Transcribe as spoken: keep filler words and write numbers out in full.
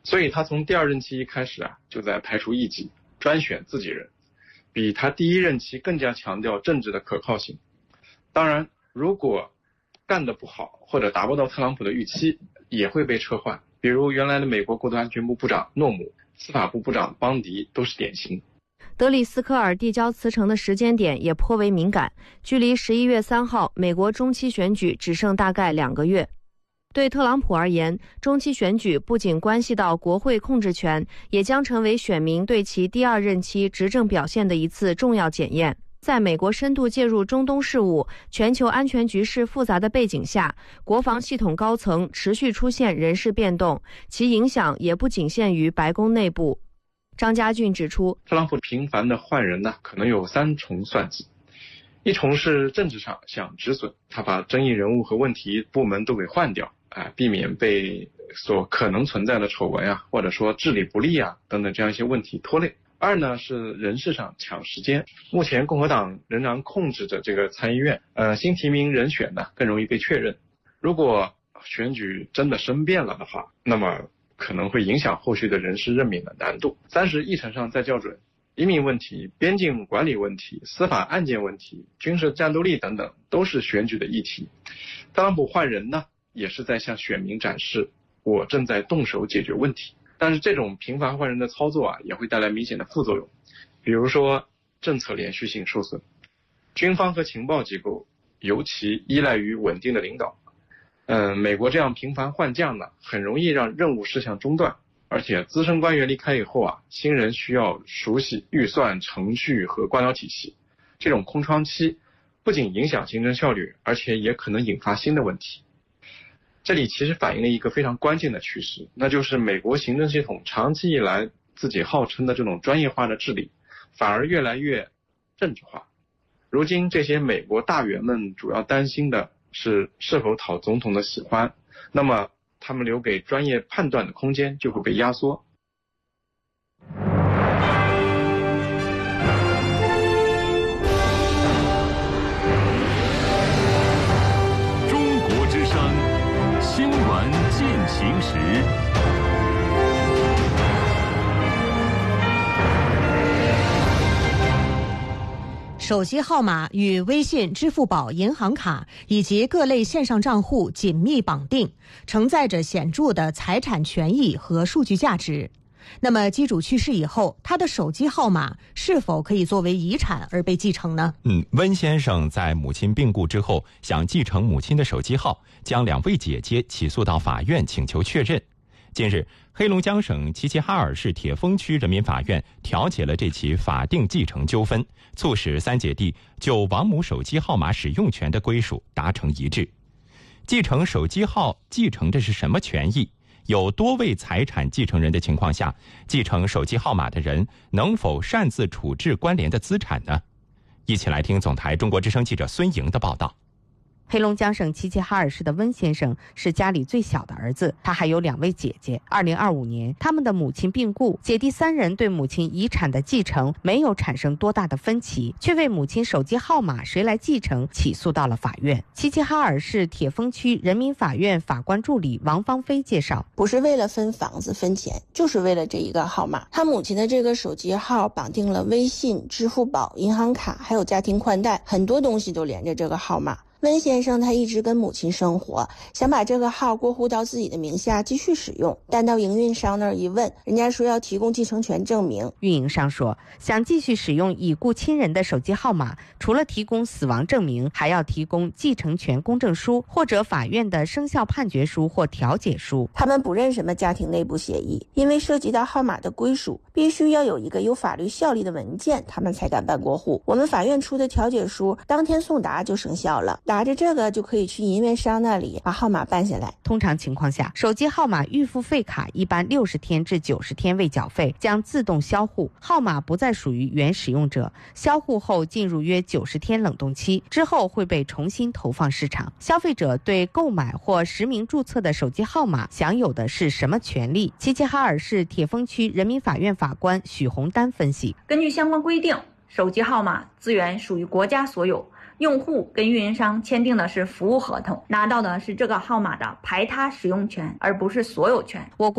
所以他从第二任期一开始啊，就在排除异己，专选自己人，比他第一任期更加强调政治的可靠性。当然，如果干得不好或者达不到特朗普的预期，也会被撤换。比如原来的美国国土安全部部长诺姆、司法部部长邦迪都是典型。 德里斯科尔递交辞呈的时间点也颇为敏感，距离十一月三号美国中期选举只剩大概两个月。对特朗普而言，中期选举不仅关系到国会控制权，也将成为选民对其第二任期执政表现的一次重要检验。在美国深度介入中东事务、全球安全局势复杂的背景下，国防系统高层持续出现人事变动，其影响也不仅限于白宫内部。张家俊指出， 特朗普频繁的换人呢，可能有三重算计。一重是政治上想止损，他把争议人物和问题部门都给换掉，啊，避免被所可能存在的丑闻啊，或者说治理不力啊等等这样一些问题拖累。二呢是人事上抢时间，目前共和党仍然控制着这个参议院，呃，新提名人选呢更容易被确认。如果选举真的生变了的话，那么可能会影响后续的人事任免的难度。三是议程上再校准，移民问题、边境管理问题、司法案件问题、军事战斗力等等都是选举的议题。特朗普换人呢，也是在向选民展示我正在动手解决问题。但是这种频繁换人的操作啊，也会带来明显的副作用，比如说政策连续性受损。军方和情报机构尤其依赖于稳定的领导。嗯，美国这样频繁换将呢，很容易让任务事项中断，而且资深官员离开以后啊，新人需要熟悉预算、程序和官僚体系。这种空窗期不仅影响行政效率，而且也可能引发新的问题。这里其实反映了一个非常关键的趋势，那就是美国行政系统长期以来自己号称的这种专业化的治理，反而越来越政治化。如今这些美国大员们主要担心的是是否讨总统的喜欢，那么他们留给专业判断的空间就会被压缩。 中国之声新闻进行时。 手机号码与微信、支付宝、银行卡以及各类线上账户紧密绑定，承载着显著的财产权益和数据价值。那么机主去世以后，他的手机号码是否可以作为遗产而被继承呢？ 嗯，温先生在母亲病故之后想继承母亲的手机号，将两位姐姐起诉到法院请求确认。近日，黑龙江省齐齐哈尔市铁峰区人民法院调解了这起法定继承纠纷，促使三姐弟就王母手机号码使用权的归属达成一致。继承手机号继承的是什么权益？有多位财产继承人的情况下，继承手机号码的人能否擅自处置关联的资产呢？一起来听总台中国之声记者孙莹的报道。 黑龙江省齐齐哈尔市的温先生是家里最小的儿子，他还有两位姐姐。二零二五年，他们的母亲病故，姐弟三人对母亲遗产的继承没有产生多大的分歧，却为母亲手机号码谁来继承起诉到了法院。齐齐哈尔市铁峰区人民法院法官助理王芳菲介绍， 不是为了分房子分钱，就是为了这一个号码。他母亲的这个手机号绑定了微信、支付宝、银行卡，还有家庭宽带，很多东西都连着这个号码。温先生他一直跟母亲生活，想把这个号过户到自己的名下继续使用，但到营运商那儿一问，人家说要提供继承权证明。 运营商说，想继续使用已故亲人的手机号码，除了提供死亡证明，还要提供继承权公证书或者法院的生效判决书或调解书。 他们不认什么家庭内部协议，因为涉及到号码的归属，必须要有一个有法律效力的文件，他们才敢办过户。我们法院出的调解书当天送达就生效了，拿着这个就可以去营运商那里把号码办下来。 通常情况下，手机号码预付费卡一般六十天至九十天未缴费将自动销户，号码不再属于原使用者。销户后进入约九十天冷冻期，之后会被重新投放市场。消费者对购买或实名注册的手机号码享有的是什么权利？齐齐哈尔市铁峰区人民法院法官许红丹分析， 根据相关规定，手机号码资源属于国家所有，用户跟运营商签订的是服务合同，拿到的是这个号码的排他使用权，而不是所有权。 我国